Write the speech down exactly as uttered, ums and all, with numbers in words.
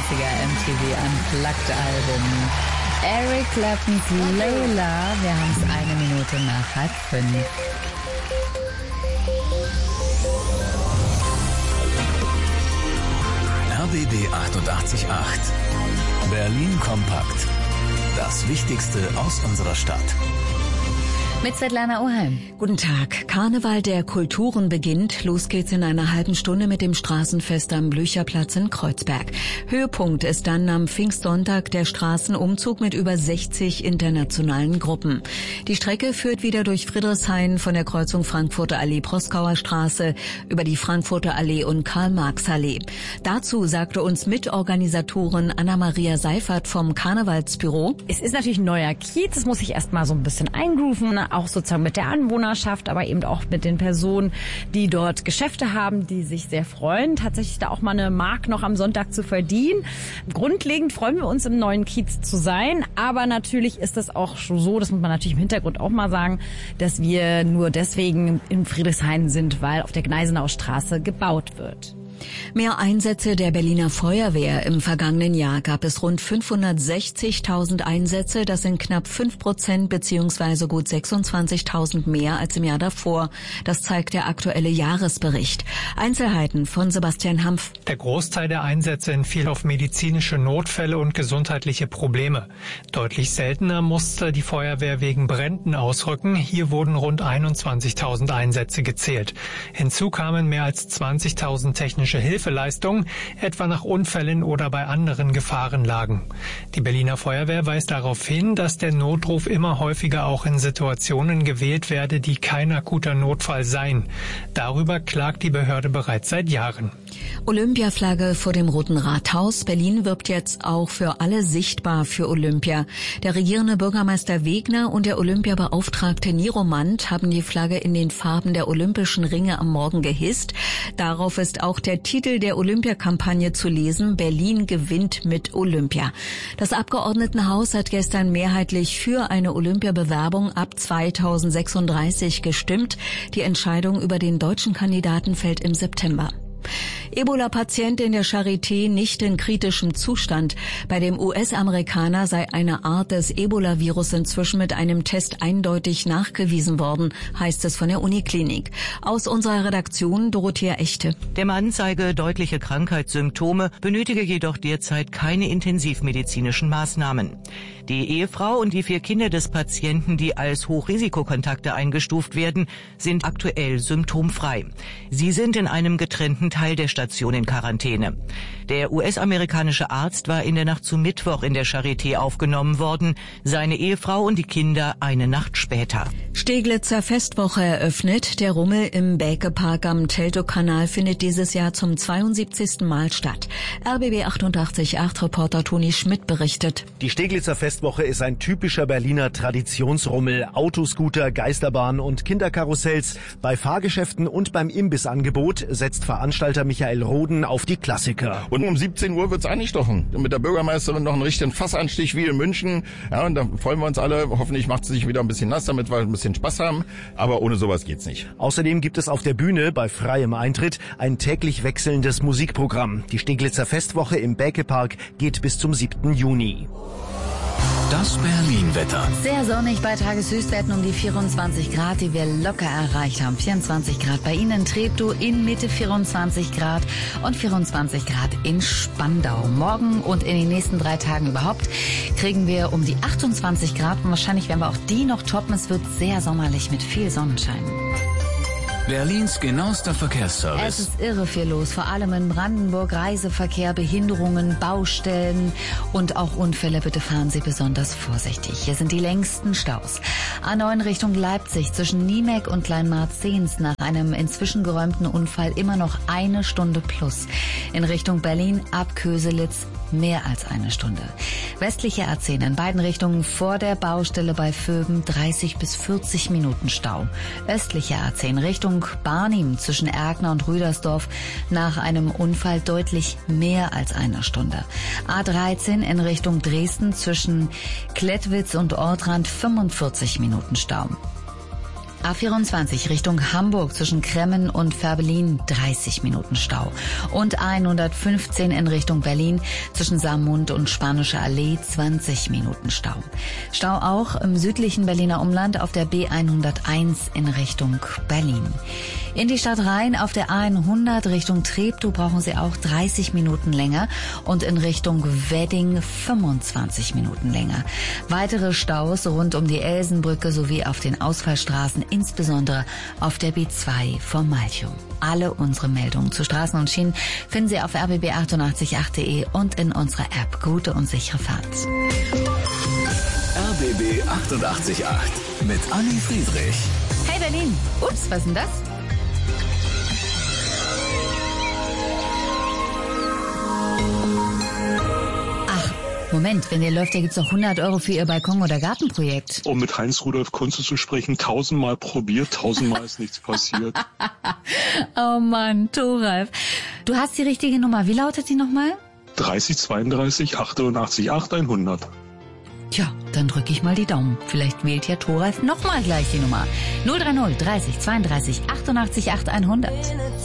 neunziger M T V Unplugged Album. Eric Claptons Layla. Wir haben es eine Minute nach halb fünf. R B B achtundachtzig Komma acht. Berlin Kompakt. Das Wichtigste aus unserer Stadt. Mit Svetlana Oheim. Guten Tag. Karneval der Kulturen beginnt. Los geht's in einer halben Stunde mit dem Straßenfest am Blücherplatz in Kreuzberg. Höhepunkt ist dann am Pfingstsonntag der Straßenumzug mit über sechzig internationalen Gruppen. Die Strecke führt wieder durch Friedrichshain von der Kreuzung Frankfurter Allee-Proskauer Straße über die Frankfurter Allee und Karl-Marx-Allee. Dazu sagte uns Mitorganisatorin Anna-Maria Seifert vom Karnevalsbüro: Es ist natürlich ein neuer Kiez, das muss ich erst mal so ein bisschen eingrooven, auch sozusagen mit der Anwohnerschaft, aber eben auch mit den Personen, die dort Geschäfte haben, die sich sehr freuen, tatsächlich da auch mal eine Mark noch am Sonntag zu verdienen. Grundlegend freuen wir uns, im neuen Kiez zu sein, aber natürlich ist das auch so, das muss man natürlich im Hintergrund auch mal sagen, dass wir nur deswegen in Friedrichshain sind, weil auf der Gneisenauer Straße gebaut wird. Mehr Einsätze der Berliner Feuerwehr. Im vergangenen Jahr gab es rund fünfhundertsechzigtausend Einsätze. Das sind knapp fünf Prozent bzw. gut sechsundzwanzigtausend mehr als im Jahr davor. Das zeigt der aktuelle Jahresbericht. Einzelheiten von Sebastian Hampf. Der Großteil der Einsätze entfiel auf medizinische Notfälle und gesundheitliche Probleme. Deutlich seltener musste die Feuerwehr wegen Bränden ausrücken. Hier wurden rund einundzwanzigtausend Einsätze gezählt. Hinzu kamen mehr als zwanzigtausend technische Hilfeleistungen, etwa nach Unfällen oder bei anderen Gefahrenlagen. Die Berliner Feuerwehr weist darauf hin, dass der Notruf immer häufiger auch in Situationen gewählt werde, die kein akuter Notfall seien. Darüber klagt die Behörde bereits seit Jahren. Olympiaflagge vor dem Roten Rathaus. Berlin wirbt jetzt auch für alle sichtbar für Olympia. Der regierende Bürgermeister Wegner und der Olympiabeauftragte Niromant haben die Flagge in den Farben der Olympischen Ringe am Morgen gehisst. Darauf ist auch der Titel der Olympiakampagne zu lesen: Berlin gewinnt mit Olympia. Das Abgeordnetenhaus hat gestern mehrheitlich für eine Olympiabewerbung ab zweitausendsechsunddreißig gestimmt. Die Entscheidung über den deutschen Kandidaten fällt im September. Ebola-Patient in der Charité nicht in kritischem Zustand. Bei dem U S-Amerikaner sei eine Art des Ebola-Virus inzwischen mit einem Test eindeutig nachgewiesen worden, heißt es von der Uniklinik. Aus unserer Redaktion Dorothea Echte. Der Mann zeige deutliche Krankheitssymptome, benötige jedoch derzeit keine intensivmedizinischen Maßnahmen. Die Ehefrau und die vier Kinder des Patienten, die als Hochrisikokontakte eingestuft werden, sind aktuell symptomfrei. Sie sind in einem getrennten Teil der Station in Quarantäne. Der U S-amerikanische Arzt war in der Nacht zu Mittwoch in der Charité aufgenommen worden, seine Ehefrau und die Kinder eine Nacht später. Steglitzer Festwoche eröffnet. Der Rummel im Bäkepark am Teltow-Kanal findet dieses Jahr zum zweiundsiebzigsten Mal statt. R B B achtundachtzig Komma acht Reporter Toni Schmidt berichtet. Die Steglitzer Festwoche ist ein typischer Berliner Traditionsrummel. Autoscooter, Geisterbahn und Kinderkarussells. Bei Fahrgeschäften und beim Imbissangebot setzt Veranstalter Michael Roden auf die Klassiker. Und um siebzehn Uhr wird's eingestochen. Mit der Bürgermeisterin noch einen richtigen Fassanstich wie in München. Ja, und da freuen wir uns alle. Hoffentlich macht sie sich wieder ein bisschen nass, damit wir ein bisschen Spaß haben. Aber ohne sowas geht's nicht. Außerdem gibt es auf der Bühne bei freiem Eintritt ein täglich wechselndes Musikprogramm. Die Steglitzer Festwoche im Bäkepark geht bis zum siebten Juni. Das Berlin-Wetter. Sehr sonnig bei Tageshöchstwerten um die vierundzwanzig Grad, die wir locker erreicht haben. vierundzwanzig Grad bei Ihnen in Treptow, in Mitte vierundzwanzig Grad und vierundzwanzig Grad in Spandau. Morgen und in den nächsten drei Tagen überhaupt kriegen wir um die achtundzwanzig Grad und wahrscheinlich werden wir auch die noch toppen. Es wird sehr sommerlich mit viel Sonnenschein. Berlins genauester Verkehrsservice. Es ist irre viel los, vor allem in Brandenburg. Reiseverkehr, Behinderungen, Baustellen und auch Unfälle. Bitte fahren Sie besonders vorsichtig. Hier sind die längsten Staus. A neun Richtung Leipzig zwischen Niemek und Kleinmarzens nach einem inzwischen geräumten Unfall immer noch eine Stunde plus. In Richtung Berlin ab Köselitz mehr als eine Stunde. Westliche A zehn in beiden Richtungen vor der Baustelle bei Vöben dreißig bis vierzig Minuten Stau. Östliche A zehn Richtung Barnim zwischen Erkner und Rüdersdorf nach einem Unfall deutlich mehr als einer Stunde. A dreizehn in Richtung Dresden zwischen Klettwitz und Ortrand fünfundvierzig Minuten Stau. A vierundzwanzig Richtung Hamburg zwischen Kremmen und Fährberlin dreißig Minuten Stau. Und hundertfünfzehn in Richtung Berlin zwischen Saarmund und Spanische Allee zwanzig Minuten Stau. Stau auch im südlichen Berliner Umland auf der B hunderteins in Richtung Berlin. In die Stadt rein auf der A hundert Richtung Treptow brauchen Sie auch dreißig Minuten länger und in Richtung Wedding fünfundzwanzig Minuten länger. Weitere Staus rund um die Elsenbrücke sowie auf den Ausfallstraßen, insbesondere auf der B zwei vor Malchow. Alle unsere Meldungen zu Straßen und Schienen finden Sie auf r b b achtundachtzig punkt acht punkt de und in unserer App. Gute und sichere Fahrt. R B B achtundachtzig Komma acht mit Anni Friedrich. Hey Berlin. Ups, was ist denn das? Moment, wenn der läuft, da gibt's doch hundert Euro für Ihr Balkon- oder Gartenprojekt. Um mit Heinz-Rudolf Kunze zu sprechen, tausendmal probiert, tausendmal ist nichts passiert. Oh Mann, Thoralf. Du hast die richtige Nummer. Wie lautet die nochmal? dreißig zweiunddreißig achtundachtzig acht hundert. Tja, dann drücke ich mal die Daumen. Vielleicht wählt ja Thoralf nochmal gleich die Nummer. null drei null dreißig zweiunddreißig achtundachtzig acht hundert.